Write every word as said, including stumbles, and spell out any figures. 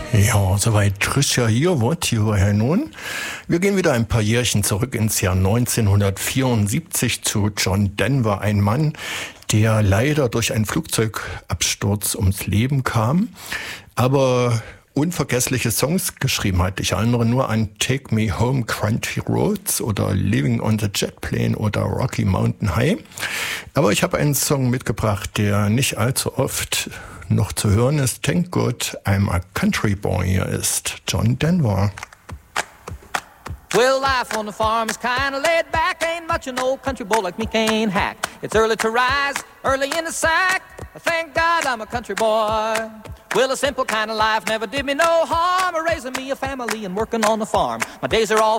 Ja, soweit Trisha Yearwood hierher nun. Wir gehen wieder ein paar Jährchen zurück ins Jahr neunzehnhundertvierundsiebzig zu John Denver, ein Mann, der leider durch einen Flugzeugabsturz ums Leben kam, aber unvergessliche Songs geschrieben hat. Ich erinnere nur an Take Me Home Country Roads oder Living on the Jet Plane oder Rocky Mountain High. Aber ich habe einen Song mitgebracht, der nicht allzu oft noch zu hören ist. Thank God I'm a Country Boy hier ist John Denver. Well, life on the farm is kinda laid back. Ain't much an old country boy like me can't hack. It's early to rise, early in the sack. Thank God I'm a country boy. Well, a simple kind of life never did me no harm. Raising me a family and working on the farm. My days are all